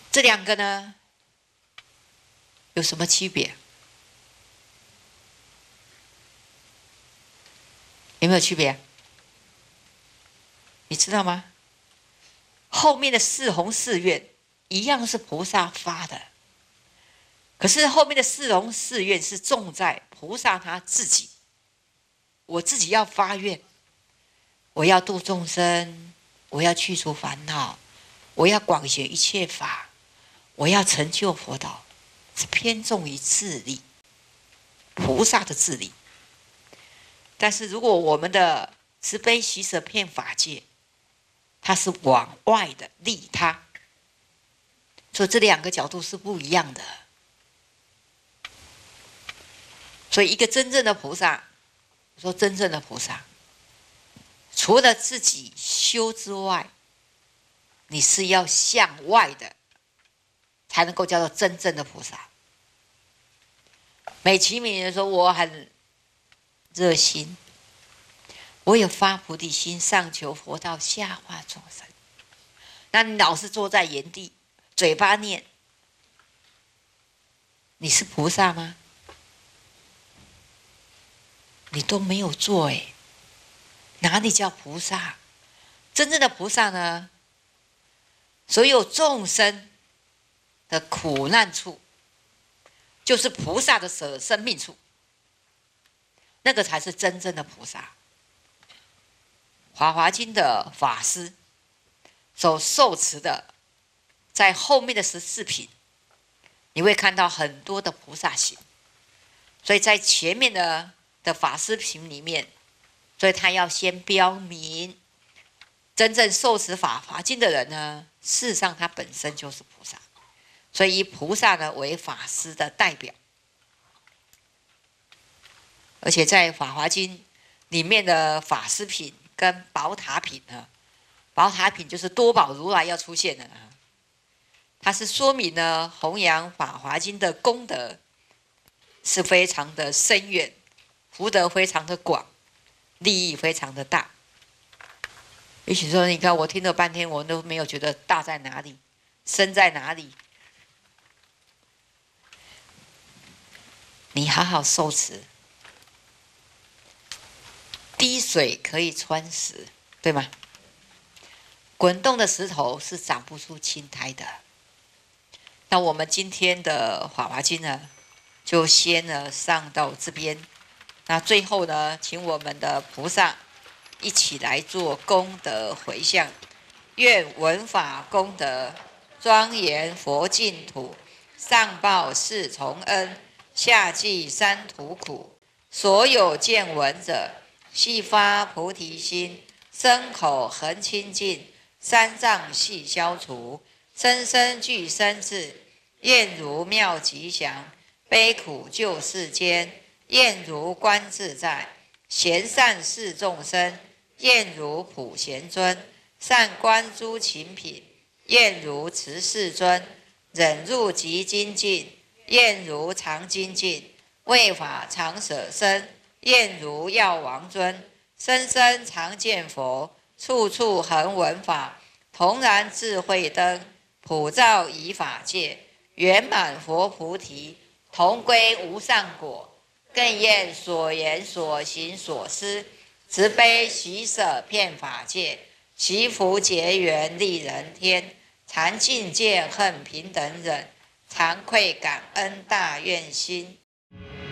这两个呢有什么区别？有没有区别？你知道吗？后面的四弘誓愿一样是菩萨发的，可是后面的四弘誓愿是重在菩萨他自己，我自己要发愿，我要度众生，我要去除烦恼，我要广显一切法，我要成就佛道，是偏重于自利，菩萨的自利。但是如果我们的慈悲喜舍遍法界，它是往外的利他，所以这两个角度是不一样的。所以一个真正的菩萨，我说真正的菩萨，除了自己修之外，你是要向外的，才能够叫做真正的菩萨。美其名曰说我很热心，我有发菩提心，上求佛道，下化众生。那你老是坐在原地，嘴巴念，你是菩萨吗？你都没有做哎，哪里叫菩萨？真正的菩萨呢，所有众生的苦难处，就是菩萨的生命处，那个才是真正的菩萨。华华经的法师所受持的，在后面的14品，你会看到很多的菩萨行。所以在前面的法师品里面，所以他要先标明，真正受持法华经的人呢，事实上他本身就是菩萨，所以以菩萨呢为法师的代表。而且在法华经里面的法师品跟宝塔品呢，宝塔品就是多宝如来要出现的啊，它是说明呢弘扬法华经的功德是非常的深远，福德非常的广，利益非常的大。也许说，你看我听了半天，我都没有觉得大在哪里，深在哪里。你好好受持，滴水可以穿石，对吗？滚动的石头是长不出青苔的。那我们今天的法华经呢，就先呢上到这边。那最后呢，请我们的菩萨一起来做功德回向，愿闻法功德庄严佛净土，上报四重恩，下济三途苦。所有见闻者，悉发菩提心，身口恒清净，三障悉消除，生生具身智，愿如妙吉祥，悲苦救世间，愿如观自在，贤善事众生，愿如普贤尊，善观诸勤品，愿如慈世尊，忍辱极精进，愿如常精进，为法常舍身，愿如药王尊，生生常见佛，处处恒闻法，同然智慧灯，普照以法界，圆满佛菩提，同归无上果。更愿所言所行所思，慈悲喜舍遍法界，祈福结缘利人天，常尽见恨平等忍，惭愧感恩大愿心。